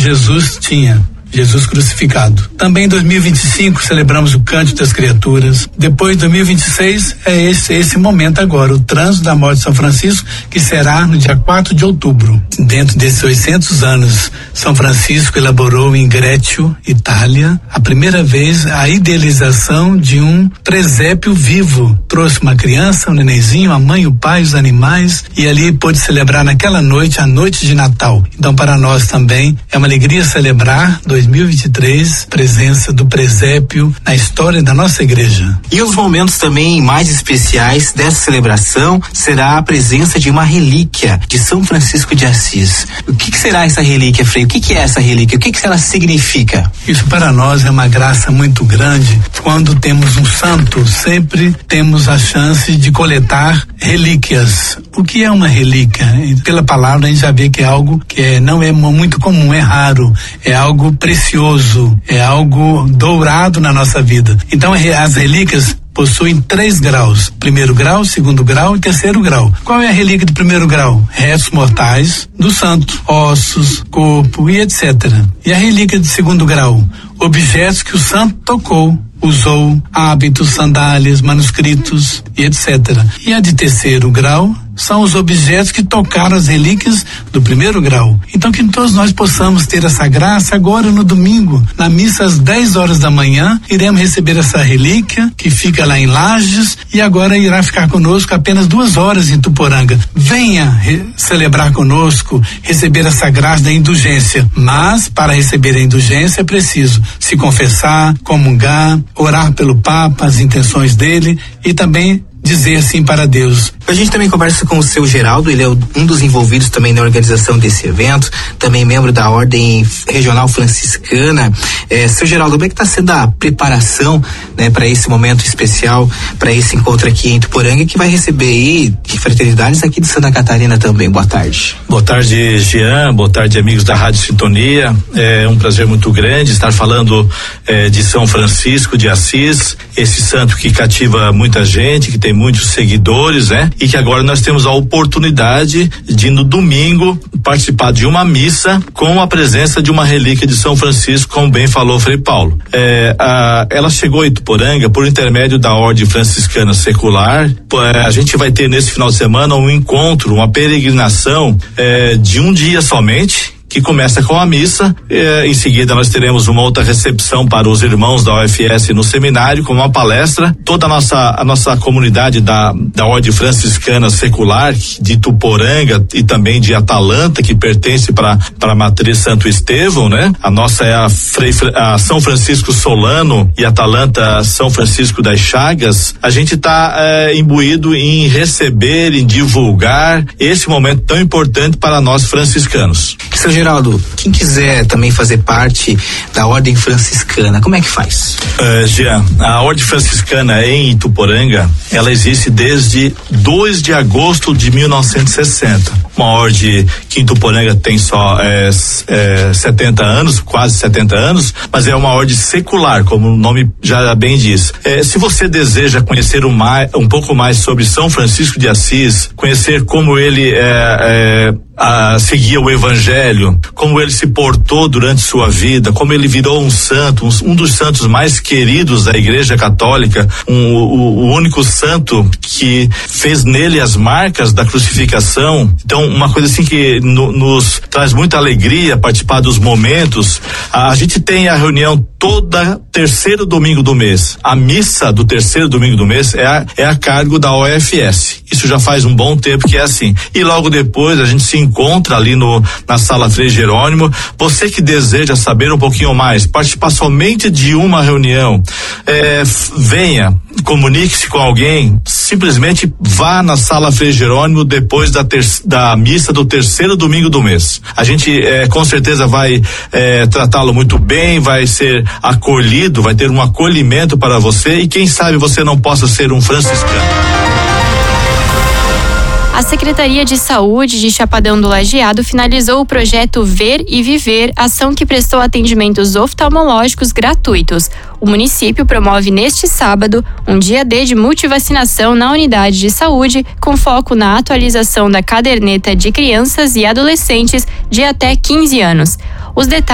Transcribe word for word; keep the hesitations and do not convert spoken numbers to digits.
Jesus tinha. Jesus crucificado. Também em dois mil e vinte e cinco celebramos o Cântico das Criaturas. Depois de dois mil e vinte e seis é esse, esse momento agora, o trânsito da morte de São Francisco, que será no dia quatro de outubro. Dentro desses oitocentos anos, São Francisco elaborou em Greccio, Itália, a primeira vez a idealização de um presépio vivo. Trouxe uma criança, um nenenzinho, a mãe, o pai, os animais, e ali pôde celebrar naquela noite, a noite de Natal. Então, para nós também é uma alegria celebrar dois mil e vinte e três, presença do presépio na história da nossa igreja. E os momentos também mais especiais dessa celebração será a presença de uma relíquia de São Francisco de Assis. O que, que será essa relíquia, Frei? O que, que é essa relíquia? O que, que ela significa? Isso para nós é uma graça muito grande. Quando temos um santo, sempre temos a chance de coletar relíquias. O que é uma relíquia? Pela palavra a gente já vê que é algo que é, não é muito comum, é raro, é algo precioso, é algo dourado na nossa vida. Então as relíquias possuem três graus: primeiro grau, segundo grau e terceiro grau. Qual é a relíquia de primeiro grau? Restos mortais do santo, ossos, corpo e etcétera. E a relíquia de segundo grau? Objetos que o santo tocou, usou, hábitos, sandálias, manuscritos e etcétera. E a de terceiro grau são os objetos que tocaram as relíquias do primeiro grau. Então que todos nós possamos ter essa graça agora no domingo, na missa às dez horas da manhã, iremos receber essa relíquia que fica lá em Lages e agora irá ficar conosco apenas duas horas em Tuporanga. Venha re- celebrar conosco, receber essa graça da indulgência. Mas para receber a indulgência é preciso se confessar, comungar, orar pelo Papa, as intenções dele e também dizer sim para Deus. A gente também conversa com o seu Geraldo, ele é um dos envolvidos também na organização desse evento, também membro da Ordem Regional Franciscana. É, seu Geraldo, como é que está sendo a preparação, né, para esse momento especial, para esse encontro aqui em Tuporanga, que vai receber aí fraternidades aqui de Santa Catarina também? Boa tarde. Boa tarde, Jean, boa tarde, amigos da Rádio Sintonia. É um prazer muito grande estar falando é, de São Francisco de Assis, esse santo que cativa muita gente, que tem muitos seguidores, né? E que agora nós temos a oportunidade de no domingo participar de uma missa com a presença de uma relíquia de São Francisco, como bem falou Frei Paulo. É, a, ela chegou a Ituporanga por intermédio da Ordem Franciscana Secular. A gente vai ter nesse final de semana um encontro, uma peregrinação é, de um dia somente, que começa com a missa. Eh, em seguida nós teremos uma outra recepção para os irmãos da U F S no seminário, com uma palestra. Toda a nossa a nossa comunidade da da Ordem Franciscana Secular de Tuporanga e também de Atalanta, que pertence para para a matriz Santo Estevão, né? A nossa é a, Frei, a São Francisco Solano e Atalanta São Francisco das Chagas. A gente está eh, imbuído em receber, em divulgar esse momento tão importante para nós franciscanos. Seu Geraldo, quem quiser também fazer parte da Ordem Franciscana, como é que faz? Uh, Jean, a Ordem Franciscana em Ituporanga, ela existe desde dois de agosto de mil novecentos e sessenta. Uma ordem que em Ituporanga tem só é, é, setenta anos, quase setenta anos, mas é uma ordem secular, como o nome já bem diz. É, se você deseja conhecer um, mais, um pouco mais sobre São Francisco de Assis, conhecer como ele é, é a seguia o evangelho, como ele se portou durante sua vida, como ele virou um santo, um, um dos santos mais queridos da Igreja Católica, um, o, o único santo que fez nele as marcas da crucificação. Então, uma coisa assim que no, nos traz muita alegria participar dos momentos. A, a gente tem a reunião toda terceiro domingo do mês. A missa do terceiro domingo do mês é a, é a cargo da O F S. Isso já faz um bom tempo que é assim. E logo depois a gente se encontra ali no, na sala Frei Jerônimo. Você que deseja saber um pouquinho mais, participar somente de uma reunião, é, venha, comunique-se com alguém, simplesmente vá na sala Frei Jerônimo depois da, ter, da missa do terceiro domingo do mês. A gente é, com certeza vai é, tratá-lo muito bem, vai ser acolhido, vai ter um acolhimento para você e quem sabe você não possa ser um franciscano. A Secretaria de Saúde de Chapadão do Lajeado finalizou o projeto Ver e Viver, ação que prestou atendimentos oftalmológicos gratuitos. O município promove neste sábado um dia D de multivacinação na unidade de saúde, com foco na atualização da caderneta de crianças e adolescentes de até quinze anos. Os detalhes